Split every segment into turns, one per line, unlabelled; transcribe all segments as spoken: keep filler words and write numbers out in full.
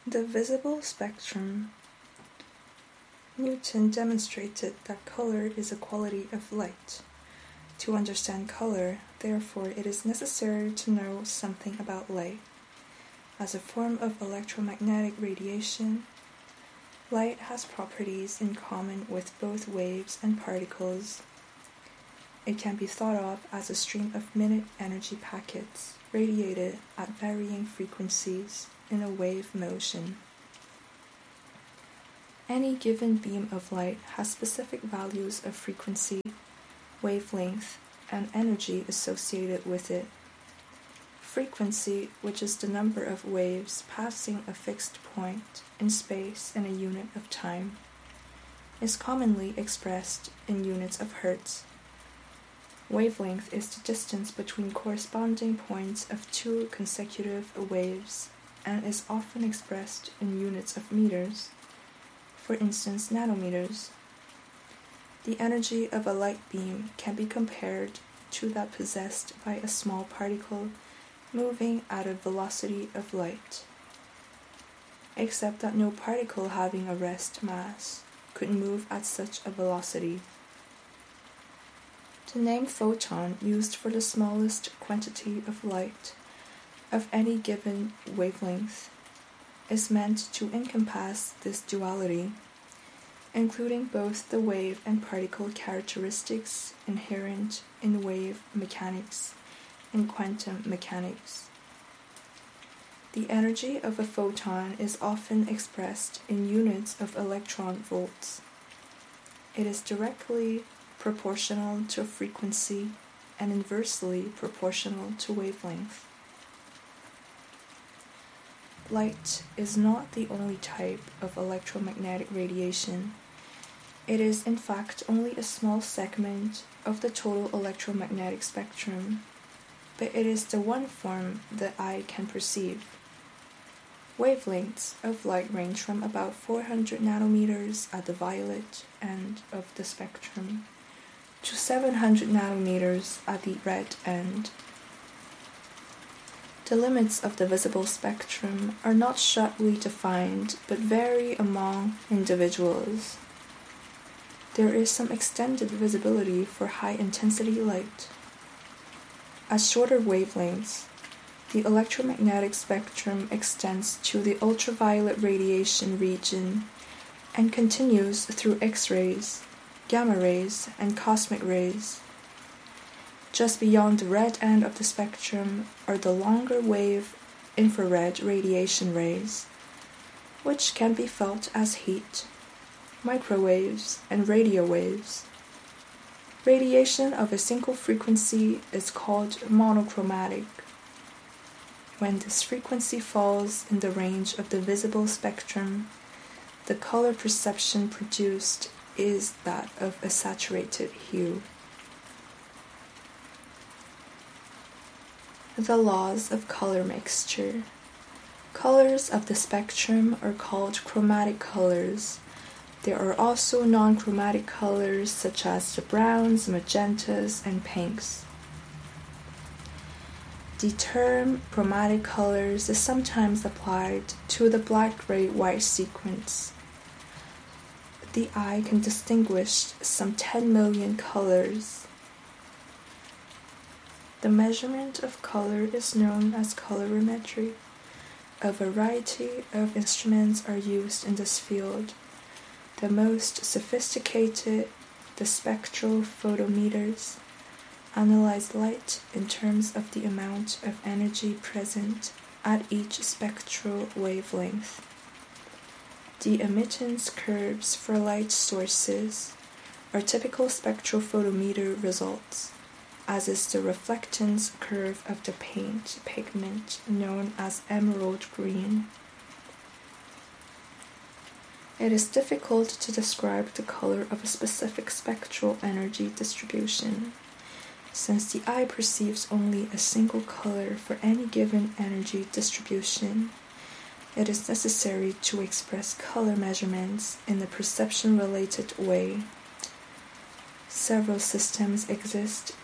The visible spectrum. Newton demonstrated that color is a quality of light. To understand color, therefore, it is necessary to know something about light. As a form of electromagnetic radiation, light has properties in common with both waves and particles. It can be thought of as a stream of minute energy packets radiated at varying frequencies in a wave motion. Any given beam of light has specific values of frequency, wavelength, and energy associated with it. Frequency, which is the number of waves passing a fixed point in space in a unit of time, is commonly expressed in units of hertz. Wavelength is the distance between corresponding points of two consecutive waves and is often expressed in units of meters, for instance nanometers. The energy of a light beam can be compared to that possessed by a small particle moving at a velocity of light, except that no particle having a rest mass could move at such a velocity. The name photon, used for the smallest quantity of light of any given wavelength, is meant to encompass this duality, including both the wave and particle characteristics inherent in wave mechanics and quantum mechanics. The energy of a photon is often expressed in units of electron volts. It is directly proportional to frequency and inversely proportional to wavelength. Light is not the only type of electromagnetic radiation. It is in fact only a small segment of the total electromagnetic spectrum, but it is the one form that eye can perceive. Wavelengths of light range from about four hundred nanometers at the violet end of the spectrum to seven hundred nanometers at the red end. The limits of the visible spectrum are not sharply defined, but vary among individuals. There is some extended visibility for high-intensity light. At shorter wavelengths, the electromagnetic spectrum extends to the ultraviolet radiation region and continues through X-rays, gamma rays, and cosmic rays. Just beyond the red end of the spectrum are the longer wave infrared radiation rays, which can be felt as heat, microwaves, and radio waves. Radiation of a single frequency is called monochromatic. When this frequency falls in the range of the visible spectrum, the color perception produced is that of a saturated hue. The laws of color mixture. Colors of the spectrum are called chromatic colors. There are also non-chromatic colors such as the browns, magentas, and pinks. The term chromatic colors is sometimes applied to the black-gray-white sequence. The eye can distinguish some ten million colors. The measurement of color is known as colorimetry. A variety of instruments are used in this field. The most sophisticated, the spectral photometers, analyze light in terms of the amount of energy present at each spectral wavelength. The emittance curves for light sources are typical spectral photometer results, as is the reflectance curve of the paint pigment known as emerald green. It is difficult to describe the color of a specific spectral energy distribution, since the eye perceives only a single color for any given energy distribution. It is necessary to express color measurements in a perception-related way. Several systems exist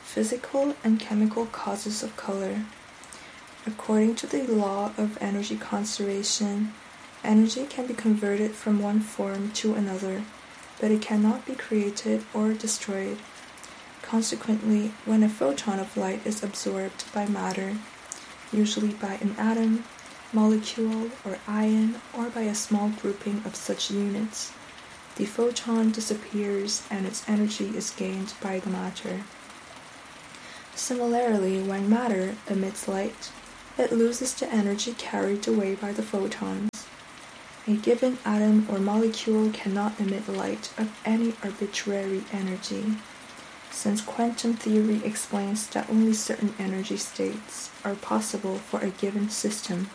Physical and chemical causes of color. According to the law of energy conservation, energy can be converted from one form to another, but it cannot be created or destroyed. Consequently, when a photon of light is absorbed by matter, usually by an atom, molecule, or ion, or by a small grouping of such units, the photon disappears and its energy is gained by the matter. Similarly, when matter emits light, it loses the energy carried away by the photons. A given atom or molecule cannot emit light of any arbitrary energy, since quantum theory explains that only certain energy states are possible for a given system.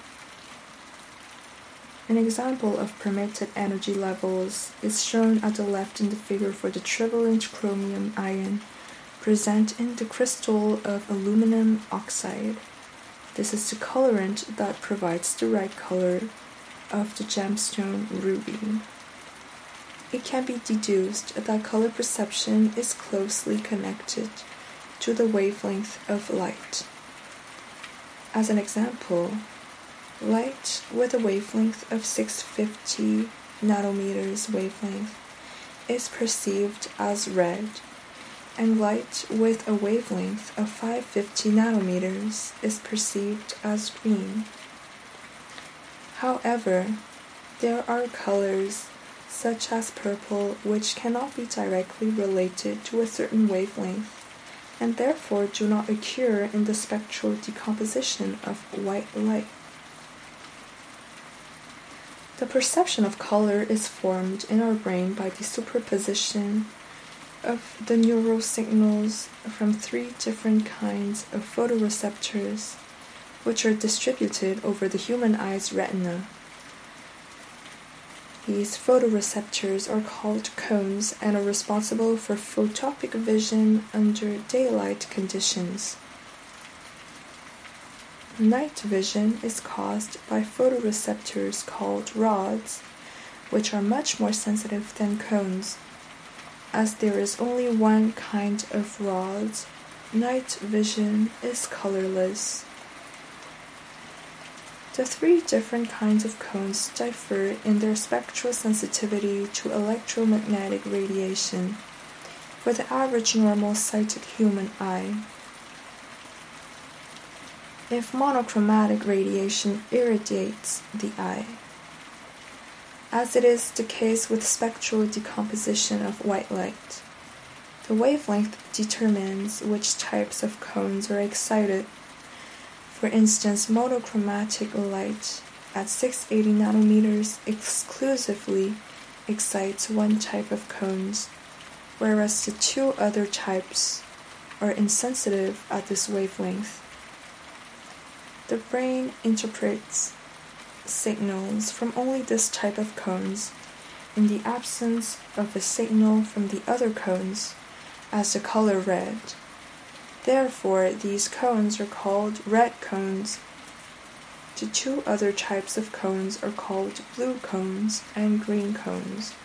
An example of permitted energy levels is shown at the left in the figure for the trivalent chromium ion present in the crystal of aluminum oxide. This is the colorant that provides the right color of the gemstone ruby. It can be deduced that color perception is closely connected to the wavelength of light. As an example, light with a wavelength of six hundred fifty nanometers wavelength is perceived as red, and light with a wavelength of five hundred fifty nanometers is perceived as green. However, there are colors such as purple which cannot be directly related to a certain wavelength and therefore do not occur in the spectral decomposition of white light. The perception of color is formed in our brain by the superposition of the neural signals from three different kinds of photoreceptors, which are distributed over the human eye's retina. These photoreceptors are called cones and are responsible for photopic vision under daylight conditions. Night vision is caused by photoreceptors called rods, which are much more sensitive than cones. As there is only one kind of rods, night vision is colorless. The three different kinds of cones differ in their spectral sensitivity to electromagnetic radiation for the average normal-sighted human eye. If monochromatic radiation irradiates the eye, as it is the case with spectral decomposition of white light, the wavelength determines which types of cones are excited. For instance, monochromatic light at six hundred eighty nanometers exclusively excites one type of cones, whereas the two other types are insensitive at this wavelength. The brain interprets signals from only this type of cones in the absence of a signal from the other cones as the color red. Therefore, these cones are called red cones. The two other types of cones are called blue cones and green cones.